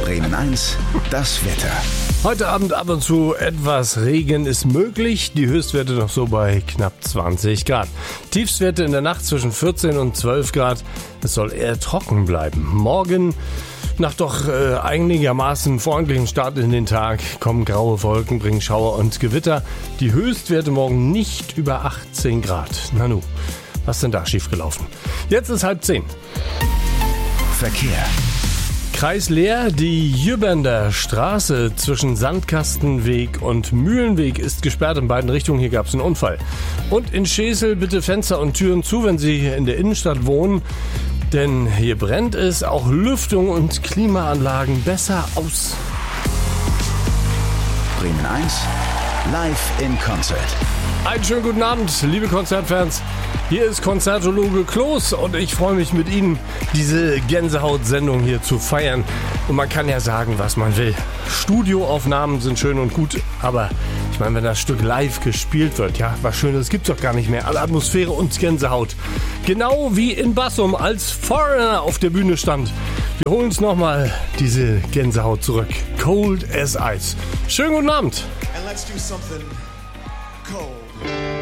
Bremen 1, das Wetter. Heute Abend ab und zu etwas Regen ist möglich. Die Höchstwerte noch so bei knapp 20 Grad. Tiefstwerte in der Nacht zwischen 14 und 12 Grad. Es soll eher trocken bleiben. Morgen, nach doch einigermaßen freundlichem Start in den Tag, kommen graue Wolken, bringen Schauer und Gewitter. Die Höchstwerte morgen nicht über 18 Grad. Nanu, was ist denn da schiefgelaufen? Jetzt ist 9:30. Verkehr. Kreis leer, die Jübernder Straße zwischen Sandkastenweg und Mühlenweg ist gesperrt in beiden Richtungen. Hier gab es einen Unfall. Und in Schesel bitte Fenster und Türen zu, wenn Sie in der Innenstadt wohnen. Denn hier brennt es, auch Lüftung und Klimaanlagen besser aus. Bremen 1, live in Concert. Einen schönen guten Abend, liebe Konzertfans. Hier ist Konzertologe Kloß und ich freue mich mit Ihnen, diese Gänsehaut-Sendung hier zu feiern. Und man kann ja sagen, was man will. Studioaufnahmen sind schön und gut, aber ich meine, wenn das Stück live gespielt wird, ja, was Schönes gibt's doch gar nicht mehr. Alle Atmosphäre und Gänsehaut. Genau wie in Bassum, als Foreigner auf der Bühne stand. Wir holen uns nochmal diese Gänsehaut zurück. Cold as Ice. Schönen guten Abend. And let's do something cold.